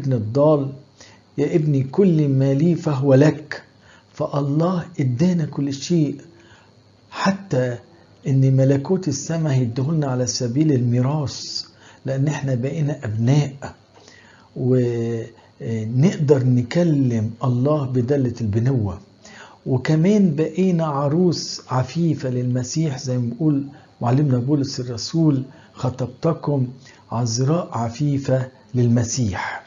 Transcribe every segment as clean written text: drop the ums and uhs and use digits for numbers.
ابن الضال يا ابني كل ما لي فهو لك. فالله ادانا كل شيء، حتى ان ملكوت السماء هيديهولنا على سبيل الميراث، لان احنا بقينا ابناء ونقدر نكلم الله بدلة البنوة. وكمان بقينا عروس عفيفة للمسيح، زي ما بيقول معلمنا بولس الرسول: خطبتكم عذراء عفيفة للمسيح.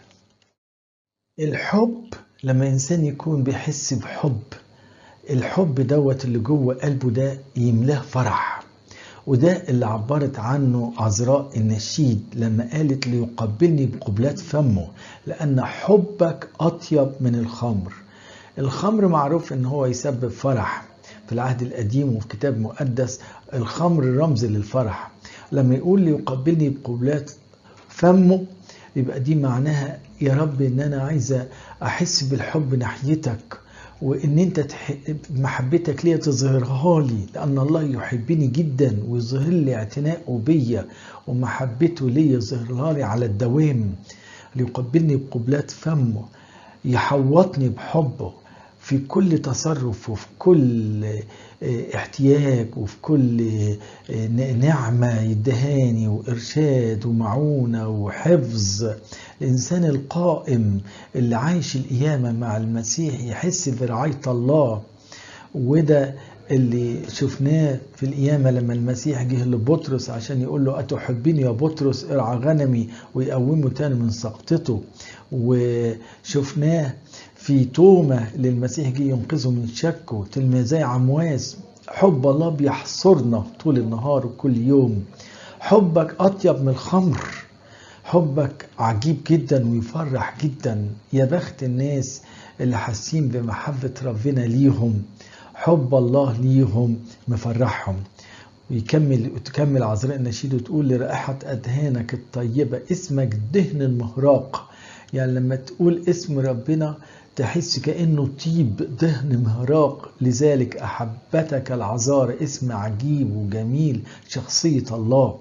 الحب لما إنسان يكون بيحس بحب، الحب دوت اللي جوه قلبه ده يملاه فرح. وده اللي عبرت عنه عذراء النشيد لما قالت: ليقبلني بقبلات فمه لأن حبك أطيب من الخمر. الخمر معروف ان هو يسبب فرح في العهد القديم وفي كتاب مقدس. الخمر رمز للفرح. لما يقول ليقبلني بقبلات فمه، يبقى دي معناها: يا رب ان انا عايزة احس بالحب ناحيتك، وان انت محبتك ليا تظهرها لي، لان الله يحبني جدا ويظهر لي اعتناءه بيا ومحبته ليا يظهرها لي على الدوام. ليقبلني بقبلات فمه، يحوطني بحبه في كل تصرف وفي كل احتياج وفي كل نعمة يدهاني وإرشاد ومعونة وحفظ. الإنسان القائم اللي عايش القيامة مع المسيح يحس برعاية الله. وده اللي شفناه في القيامة لما المسيح جه لبطرس عشان يقول له: أتحبني يا بطرس؟ ارعى غنمي، ويقومه تاني من سقطته. وشفناه في تومة للمسيح جه ينقذه من شكه، تلميذي عمواس. حب الله بيحصرنا طول النهار وكل يوم. حبك أطيب من الخمر، حبك عجيب جدا ويفرح جدا. يا بخت الناس اللي حاسين بمحبة ربنا ليهم، حب الله ليهم مفرحهم. وتكمل عذراء النشيد وتقول: لرائحة أدهانك الطيبة اسمك دهن المهراق. يعني لما تقول اسم ربنا تحس كأنه طيب دهن مهراق. لذلك أحبتك العذارى، اسم عجيب وجميل، شخصية الله.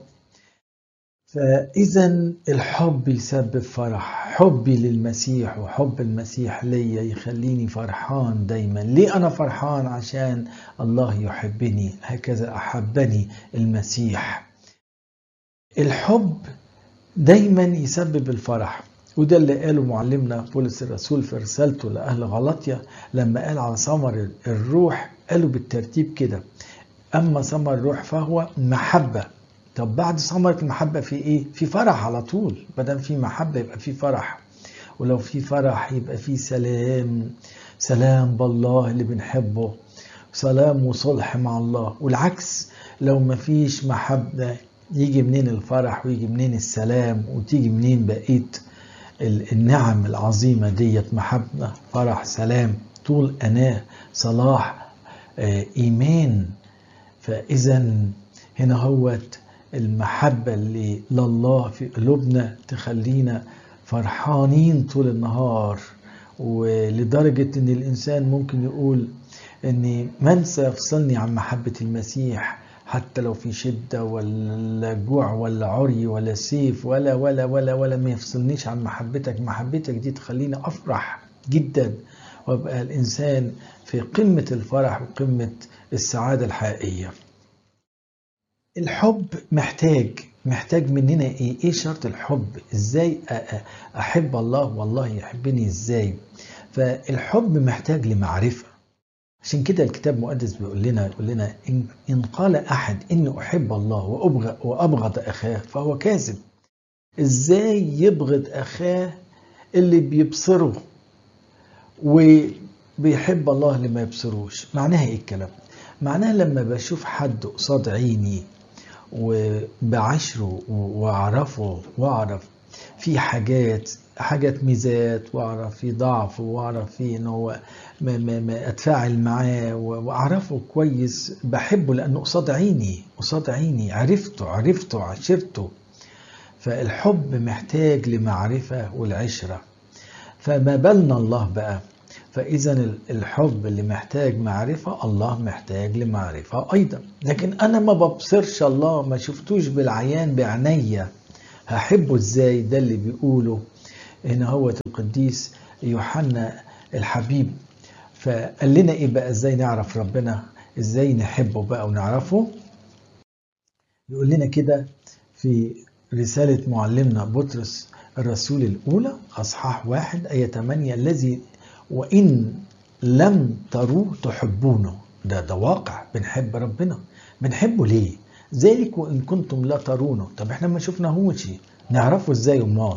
فإذا الحب يسبب فرح. حبي للمسيح وحب المسيح ليا يخليني فرحان دايما. ليه أنا فرحان؟ عشان الله يحبني هكذا أحبني المسيح. الحب دايما يسبب الفرح، وده اللي قاله معلمنا بولس الرسول في رسالته لأهل غلطية لما قال على ثمر الروح. قالوا بالترتيب كده: أما ثمر الروح فهو محبة. طب بعد ثمرة المحبة في ايه؟ في فرح على طول. بدل في محبة يبقى في فرح، ولو في فرح يبقى في سلام. سلام بالله اللي بنحبه، سلام وصلح مع الله. والعكس لو ما فيش محبة يجي منين الفرح ويجي منين السلام وتيجي منين بقية النعم العظيمة ديت؟ محبة، فرح، سلام، طول أناة، صلاح، إيمان. فإذا هنا هوت المحبة اللي لله في قلوبنا تخلينا فرحانين طول النهار. ولدرجة ان الانسان ممكن يقول ان من سيفصلني عن محبة المسيح، حتى لو في شدة ولا جوع ولا عري ولا سيف ولا ولا ولا ولا ما يفصلنيش عن محبتك. محبتك دي تخليني افرح جدا وابقى الانسان في قمة الفرح وقمة السعادة الحقيقية. الحب محتاج مننا ايه شرط الحب؟ ازاي احب الله والله يحبني ازاي؟ فالحب محتاج لمعرفة. عشان كده الكتاب المقدس بيقول لنا إن قال أحد إني أحب الله وأبغض أخاه فهو كاذب. إزاي يبغض أخاه اللي بيبصره وبيحب الله اللي ما يبصروش؟ معناها إيه الكلام؟ معناها لما بشوف حد قصاد عيني وبعشره وأعرفه وأعرف في حاجات ميزات، واعرف في ضعف، واعرف في ان هو ما اتفاعل معاه واعرفه كويس، بحبه لانه قصاد عيني عرفته عشرته. فالحب محتاج لمعرفة والعشرة، فما بالنا الله بقى؟ فإذا الحب اللي محتاج معرفة، الله محتاج لمعرفة أيضا. لكن أنا ما ببصرش الله، ما شفتوش بالعيان بعناية، هحبه ازاي؟ ده اللي بيقوله هنا هو القديس يوحنا الحبيب، فقال لنا ايه بقى ازاي نعرف ربنا، ازاي نحبه بقى ونعرفه. يقول لنا كده في رسالة معلمنا بطرس الرسول الأولى أصحاح 1 آية 8: الذي وإن لم تروه تحبونه. ده واقع، بنحب ربنا. بنحبه ليه؟ ذلك وإن كنتم لا ترونه. طب احنا ما شفناهوش، نعرفه ازاي امال؟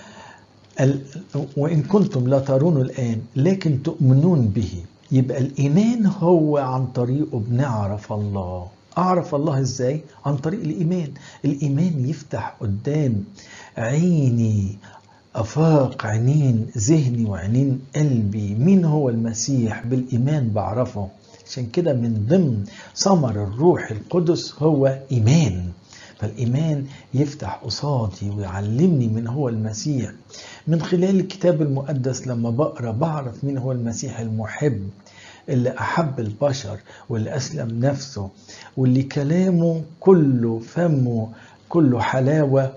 وإن كنتم لا ترونه الآن لكن تؤمنون به. يبقى الإيمان هو عن طريقه بنعرف الله. أعرف الله إزاي؟ عن طريق الإيمان. الإيمان يفتح قدام عيني، أفاق عينين ذهني وعينين قلبي مين هو المسيح. بالإيمان بعرفه. عشان كده من ضمن ثمر الروح القدس هو إيمان. فالإيمان يفتح قصادي ويعلمني من هو المسيح. من خلال الكتاب المقدس لما بقرأ بعرف مين هو المسيح المحب، اللي أحب البشر واللي أسلم نفسه واللي كلامه كله فمه كله حلاوة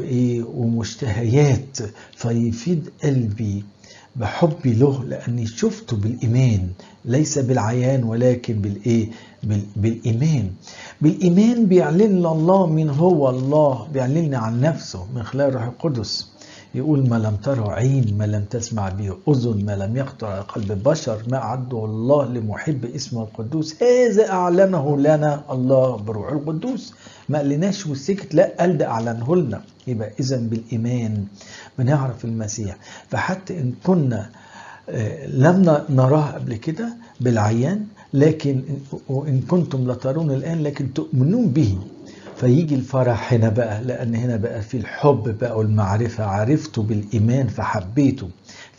ومشتهيات، فيفيد قلبي بحبي له لأني شفته بالإيمان، ليس بالعيان ولكن بالإيمان. بالإيمان بيعلن الله من هو الله، بيعلن عن نفسه من خلال الروح القدس. يقول: ما لم تره عين، ما لم تسمع به أذن، ما لم يخطر على قلب بشر، ما أعده الله لمحب اسمه القدوس، هذا أعلنه لنا الله بروح القدوس. ما قالناش وسكت، لا، قال ده أعلنه لنا. يبقى إذن بالإيمان بنعرف المسيح. فحتى إن كنا لم نراه قبل كده بالعيان، لكن وإن كنتم لترون الآن لكن تؤمنون به. فيجي الفرح هنا بقى، لأن هنا بقى في الحب بقى والمعرفة. عرفته بالإيمان فحبيته،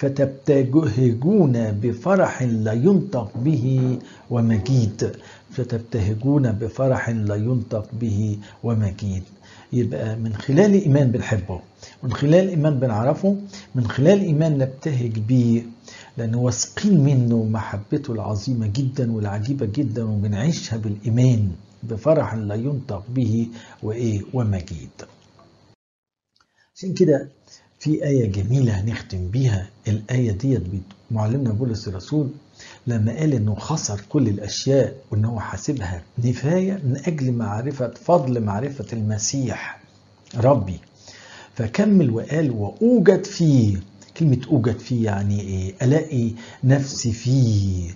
فتبتهجون بفرح لا ينطق به ومجيد. فتبتهجون بفرح لا ينطق به ومجيد. يبقى من خلال الإيمان بنحبه، من خلال الإيمان بنعرفه، من خلال الإيمان نبتهج به، لأنه واثقين منه محبته العظيمة جدا والعجيبة جدا، وبنعيشها بالإيمان بفرح لا ينطق به ومجيد. عشان كده في آية جميلة هنختم بيها. الآية ديت معلمنا بولس الرسول لما قال إنه خسر كل الأشياء وإنه حاسبها نفاية من أجل معرفة فضل معرفة المسيح ربي. فكمل وقال: وأوجد فيه. كلمة أوجد فيه يعني إيه؟ ألاقي نفسي فيه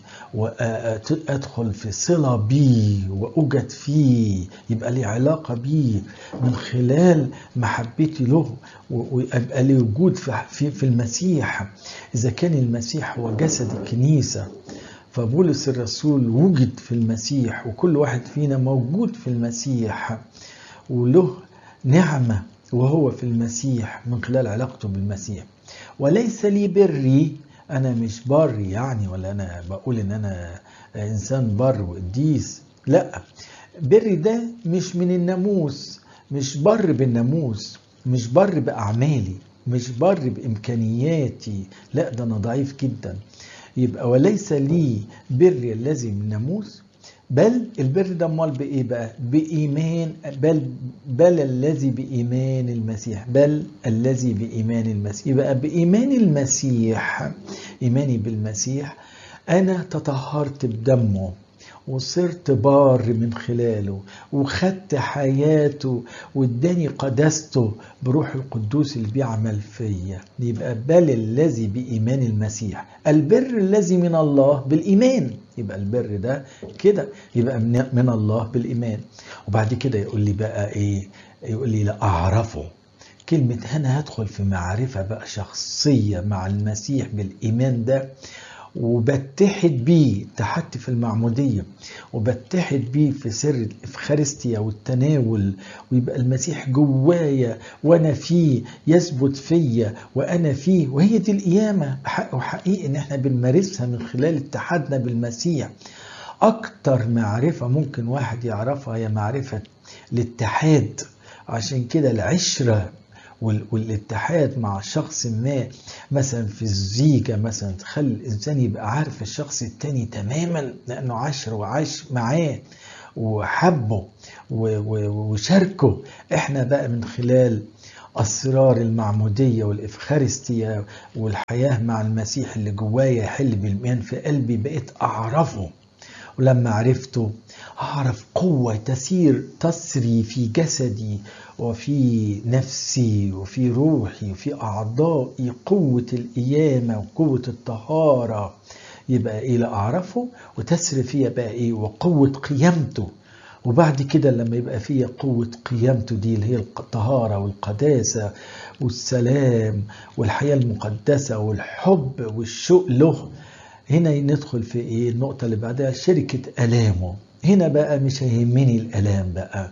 وأدخل في صلة بيه وأوجد فيه، يبقى لي علاقة بيه من خلال محبتي له، ويبقى لي وجود في المسيح. إذا كان المسيح هو جسد الكنيسة، فبولس الرسول وجد في المسيح، وكل واحد فينا موجود في المسيح وله نعمة وهو في المسيح من خلال علاقته بالمسيح. وليس لي بري، أنا مش بر يعني، ولا أنا بقول إن أنا إنسان بر وقديس، لا. بري ده مش من الناموس، مش بر بالناموس، مش بر بأعمالي، مش بر بإمكانياتي، لا، ده أنا ضعيف جدا. يبقى وليس لي بري الذي من الناموس، بل البر ده امال بايه بقى؟ بايمان. بل الذي بايمان المسيح، بل الذي بايمان المسيح. يبقى بايمان المسيح، ايماني بالمسيح، انا تطهرت بدمه وصرت بار من خلاله، وخدت حياته واداني قداسته بروح القدوس اللي بيعمل فيا. يبقى بل الذي بإيمان المسيح، البر الذي من الله بالإيمان. يبقى البر ده كده يبقى من الله بالإيمان. وبعد كده يقول لي بقى إيه؟ يقول لي لا أعرفه. كلمة هنا هدخل في معرفة بقى شخصية مع المسيح بالإيمان ده، وبتحد بيه، اتحدت في المعمودية، وبتحد بيه في سر الإفخارستيا والتناول، ويبقى المسيح جوايا وأنا فيه، يثبت فيا وأنا فيه. وهي دي القيامة بحق وحقيقي إن احنا بنمارسها من خلال اتحادنا بالمسيح. أكتر معرفة ممكن واحد يعرفها هي معرفة الاتحاد. عشان كده العشرة والاتحاد مع شخص ما، مثلا في الزيجة مثلا، تخلي الإنسان يبقى عارف الشخص التاني تماما، لأنه عاشر وعاش معاه وحبه وشاركه. احنا بقى من خلال أسرار المعمودية والإفخارستيا والحياة مع المسيح اللي جوايا يحل بالإيمان في قلبي، بقيت أعرفه. ولما عرفته أعرف قوة تسري في جسدي وفي نفسي وفي روحي وفي أعضائي، قوة القيامة وقوة الطهارة. يبقى إيه؟ لا أعرفه وتسري فيها بقى إيه؟ وقوة قيامته. وبعد كده لما يبقى فيها قوة قيامته دي اللي هي الطهارة والقداسة والسلام والحياة المقدسة والحب والشوق له، هنا ندخل في ايه؟ النقطة اللي بعدها شركة ألامه. هنا بقى مش هيهمني الألام بقى.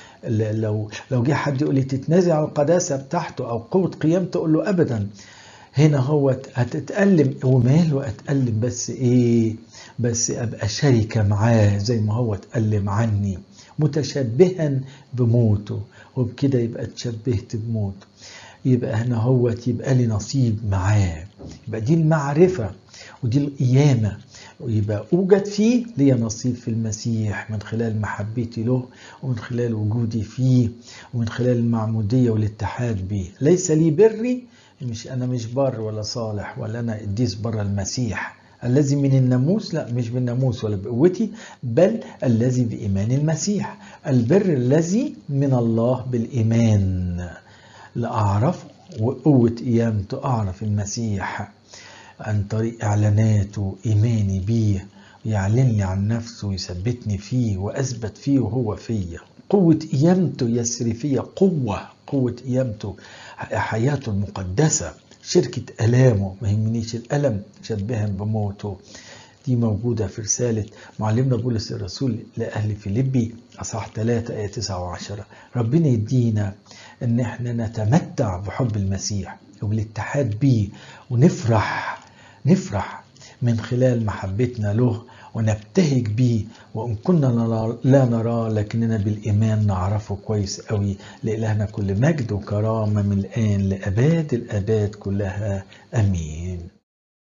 لو جه حد يقول لي تتنازع عن القداسة بتاعته أو قوة قيامته، أقول له أبدا. هنا هو هتتألم وماله أتألم، بس إيه؟ بس أبقى شركة معاه زي ما هو اتألم عني، متشبها بموته، وبكده يبقى اتشبهت بموته. يبقى هنا هو يبقى لي نصيب معاه. يبقى دي المعرفة ودي القيامة، ويبقى أوجد فيه لي نصيب في المسيح من خلال محبتي له ومن خلال وجودي فيه ومن خلال المعمودية والاتحاد به. ليس لي بري، أنا مش بر ولا صالح ولا أنا قديس بر المسيح الذي من الناموس، لا مش بالناموس ولا بقوتي، بل الذي بإيمان المسيح. البر الذي من الله بالإيمان، لأعرفه وقوة قيامته، أعرف المسيح عن طريق إعلاناته، إيماني بيه، يعلن لي عن نفسه ويثبتني فيه وأثبت فيه وهو فيه. قوة قيامته يسري فيه، قوة قيامته، حياته المقدسة، شركة ألامه، ما يهمنيش الألم، شبها بموته. دي موجودة في رسالة معلمنا بولس الرسول لأهل فيليبي أصحاح 3 آية 9 و10. ربنا يدينا إن احنا نتمتع بحب المسيح وبالاتحاد بيه، ونفرح من خلال محبتنا له، ونبتهج بيه. وإن كنا لا نراه لكننا بالإيمان نعرفه كويس قوي. لإلهنا كل مجد وكرامة من الآن لأباد الآباد كلها، أمين.